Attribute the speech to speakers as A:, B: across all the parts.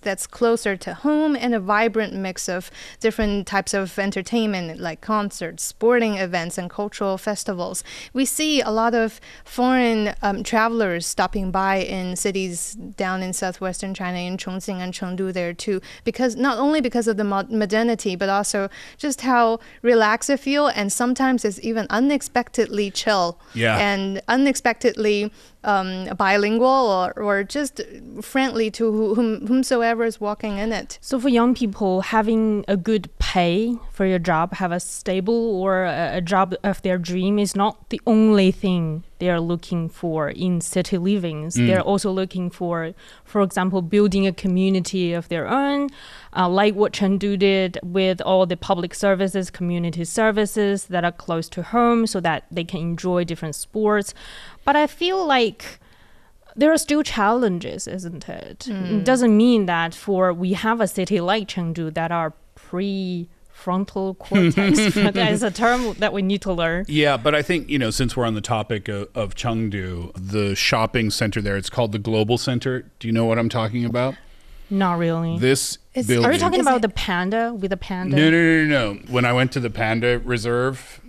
A: that's closer to home and a vibrant mix of different types of entertainment like concerts, sporting events, and cultural festivals. We see a lot of foreign travelers stopping by in cities down in southwestern China, in Chongqing and Chengdu there too, because not only because of the modernity, but also just how relaxed I feel, and sometimes it's even unexpectedly chill and unexpectedly bilingual or just friendly to whomsoever is walking in it.
B: So for young people, having a good pay for your job, have a stable or a job of their dream is not the only thing they are looking for in city livings. They're also looking for example, building a community of their own, like what Chengdu did with all the public services, community services that are close to home so that they can enjoy different sports. But I feel like there are still challenges, isn't it? It doesn't mean that we have a city like Chengdu that are frontal cortex. That is a term that we need to learn.
C: Yeah, but I think, since we're on the topic of Chengdu, the shopping center there, it's called the Global Center. Do you know what I'm talking about?
B: Not really.
C: This building.
B: Are you talking about the panda with the panda?
C: No. When I went to the panda reserve,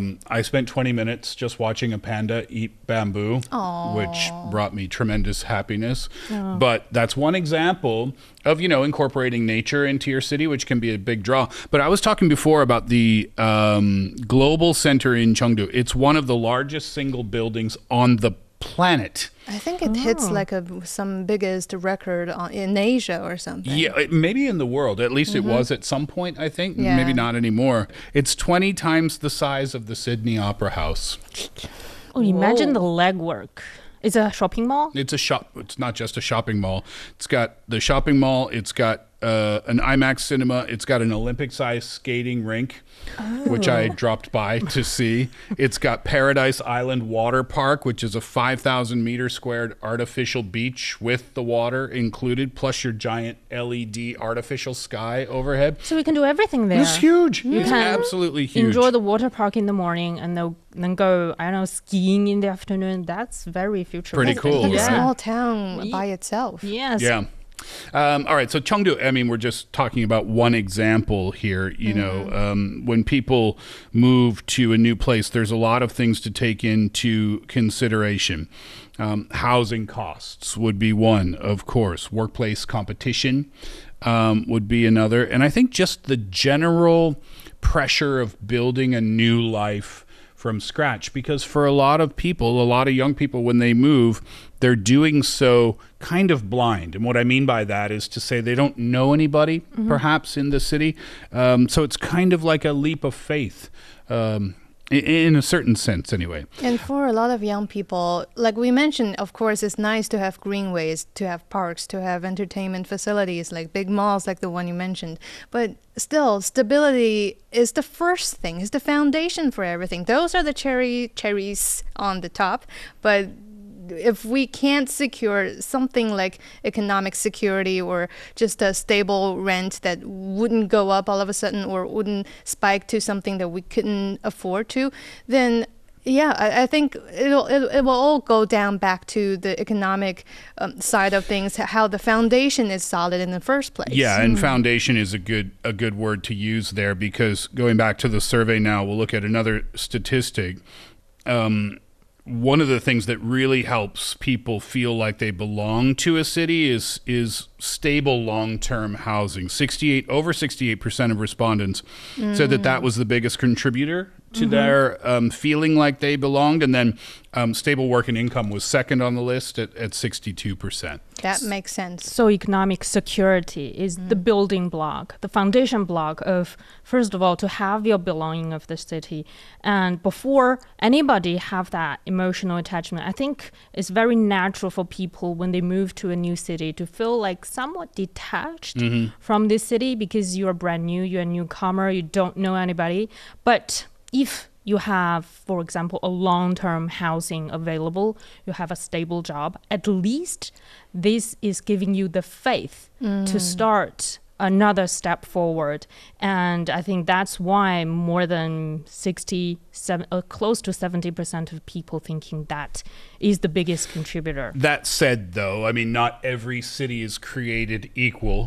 C: I spent 20 minutes just watching a panda eat bamboo, which brought me tremendous happiness. But that's one example of, incorporating nature into your city, which can be a big draw. But I was talking before about the Global Center in Chengdu. It's one of the largest single buildings on the planet.
A: I think it hits like some biggest record in Asia or something.
C: Yeah, maybe in the world. At least it was at some point, I think. Yeah. Maybe not anymore. It's 20 times the size of the Sydney Opera House.
B: Oh, imagine the legwork. It's a shopping mall?
C: It's a shop. It's not just a shopping mall. It's got the shopping mall. It's got an IMAX cinema. It's got an Olympic-sized skating rink, which I dropped by to see. It's got Paradise Island Water Park, which is a 5,000-meter squared artificial beach with the water included, plus your giant LED artificial sky overhead.
B: So we can do everything there.
C: It's huge. It's absolutely huge.
B: Enjoy the water park in the morning and then go, I don't know, skiing in the afternoon. That's very futuristic.
C: Pretty cool,
A: In
C: right?
A: a small town by itself.
B: Yes.
C: Yeah. All right, so Chengdu, we're just talking about one example here. When people move to a new place, there's a lot of things to take into consideration. Housing costs would be one, of course. Workplace competition would be another. And I think just the general pressure of building a new life from scratch, because for a lot of young people, when they move, they're doing so kind of blind. And what I mean by that is to say they don't know anybody, perhaps, in the city. So it's kind of like a leap of faith, in a certain sense, anyway.
A: And for a lot of young people, like we mentioned, of course, it's nice to have greenways, to have parks, to have entertainment facilities, like big malls like the one you mentioned. But still, stability is the first thing, is the foundation for everything. Those are the cherries on the top. But if we can't secure something like economic security or just a stable rent that wouldn't go up all of a sudden or wouldn't spike to something that we couldn't afford to, then I think it will all go down back to the economic side of things, how the foundation is solid in the first place.
C: Yeah, and foundation is a good word to use there, because going back to the survey now, we'll look at another statistic. One of the things that really helps people feel like they belong to a city is stable long-term housing. Over 68% of respondents said that was the biggest contributor to their feeling like they belonged. And then stable work and income was second on the list at 62%.
A: That makes sense.
B: So economic security is the building block, the foundation block of, first of all, to have your belonging of the city. And before anybody have that emotional attachment, I think it's very natural for people when they move to a new city to feel like somewhat detached from this city, because you're brand new, you're a newcomer, you don't know anybody. But if you have, for example, a long-term housing available, you have a stable job, at least this is giving you the faith to start another step forward. And I think that's why more than 67, close to 70% of people thinking that is the biggest contributor.
C: That said, though, not every city is created equal.